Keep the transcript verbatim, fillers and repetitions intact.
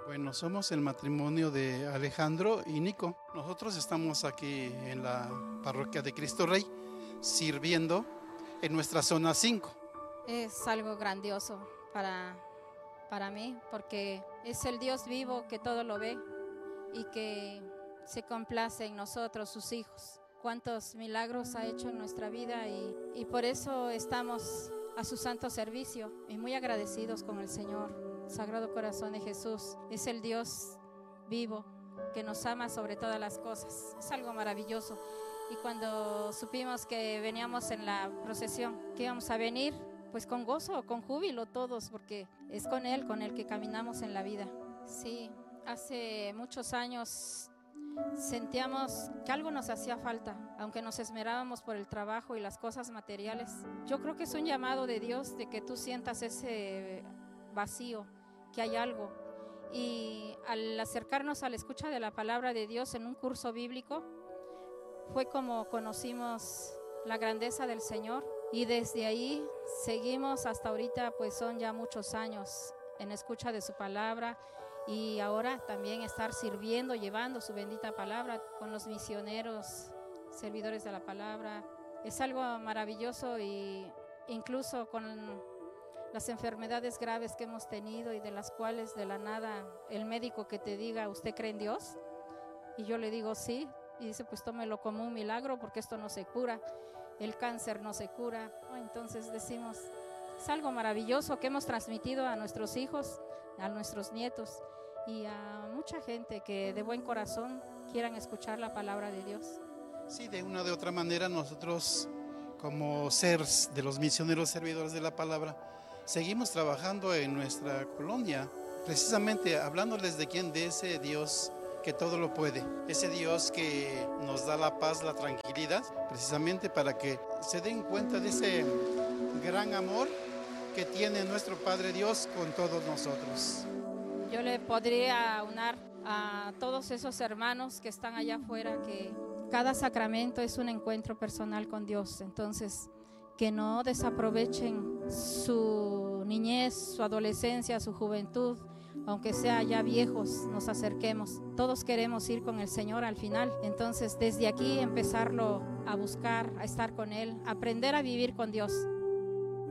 Bueno, somos el matrimonio de Alejandro y Nico. Nosotros estamos aquí en la parroquia de Cristo Rey, sirviendo en nuestra zona cinco. Es algo grandioso para, para mí, porque es el Dios vivo que todo lo ve y que se complace en nosotros, sus hijos. Cuántos milagros ha hecho en nuestra vida y, y por eso estamos a su santo servicio y muy agradecidos con el Señor. Sagrado Corazón de Jesús es el Dios vivo que nos ama sobre todas las cosas. Es algo maravilloso. Y cuando supimos que veníamos en la procesión, que íbamos a venir, pues con gozo, con júbilo todos, porque es con Él, con el que caminamos en la vida. Sí, hace muchos años sentíamos que algo nos hacía falta, aunque nos esmerábamos por el trabajo y las cosas materiales. Yo creo que es un llamado de Dios de que tú sientas ese vacío, que hay algo. Y al acercarnos a la escucha de la palabra de Dios en un curso bíblico, fue como conocimos la grandeza del Señor, y desde ahí seguimos hasta ahorita, pues son ya muchos años en escucha de su palabra, y ahora también estar sirviendo, llevando su bendita palabra con los misioneros, servidores de la palabra. Es algo maravilloso, y incluso con las enfermedades graves que hemos tenido y de las cuales de la nada el médico que te diga, ¿usted cree en Dios? Y yo le digo sí, y dice, pues tómelo como un milagro porque esto no se cura, el cáncer no se cura. Entonces decimos, es algo maravilloso que hemos transmitido a nuestros hijos, a nuestros nietos y a mucha gente que de buen corazón quieran escuchar la palabra de Dios. Sí, de una o de otra manera nosotros, como seres de los misioneros servidores de la palabra, seguimos trabajando en nuestra colonia, precisamente hablándoles de quién, de ese Dios que todo lo puede, ese Dios que nos da la paz, la tranquilidad, precisamente para que se den cuenta de ese gran amor que tiene nuestro Padre Dios con todos nosotros. Yo le podría unar a todos esos hermanos que están allá afuera que cada sacramento es un encuentro personal con Dios, entonces que no desaprovechen su niñez, su adolescencia, su juventud, aunque sea ya viejos, nos acerquemos. Todos queremos ir con el Señor al final, entonces desde aquí empezarlo a buscar, a estar con Él, aprender a vivir con Dios.